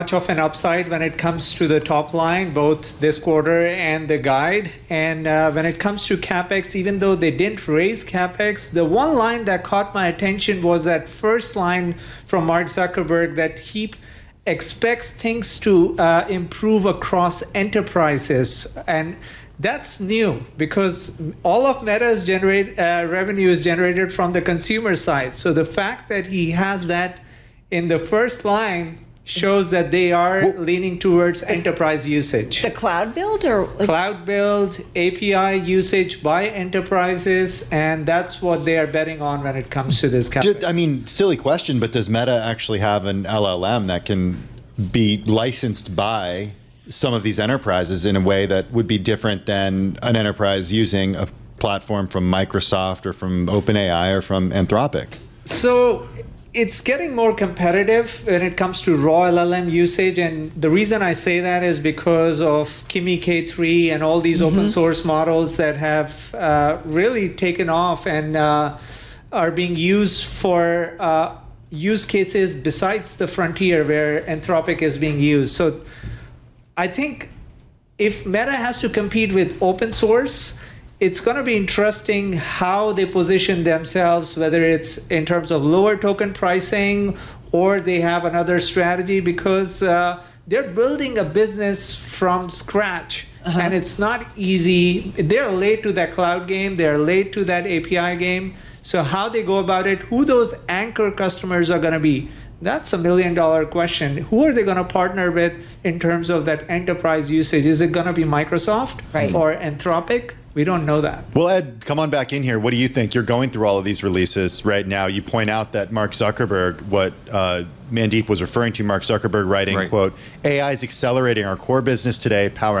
much of an upside when it comes to the top line, both this quarter and the guide. And when it comes to CapEx, even though they didn't raise CapEx, the one line that caught my attention was that first line from Mark Zuckerberg that he expects things to improve across enterprises. And that's new because all of Meta's revenue is generated from the consumer side. So the fact that he has that in the first line shows that they are leaning towards enterprise usage. The cloud build or cloud build, API usage by enterprises, and that's what they are betting on when it comes to this CapEx. I mean, silly question, but does Meta actually have an LLM that can be licensed by some of these enterprises in a way that would be different than an enterprise using a platform from Microsoft or from OpenAI or from Anthropic? So it's getting more competitive when it comes to raw LLM usage. And the reason I say that is because of Kimi K3 and all these open source models that have really taken off and are being used for use cases besides the frontier where Anthropic is being used. So I think if Meta has to compete with open source, it's going to be interesting how they position themselves, whether it's in terms of lower token pricing or they have another strategy, because they're building a business from scratch. And it's not easy. They're late to that cloud game. They're late to that API game. So how they go about it, who those anchor customers are going to be, that's $1 million question. Who are they going to partner with in terms of that enterprise usage? Is it going to be Microsoft or Anthropic? We don't know that. Well, Ed, come on back in here. What do you think? You're going through all of these releases right now. You point out that Mark Zuckerberg, what Mandeep was referring to, Mark Zuckerberg writing, quote, AI is accelerating our core business today, powering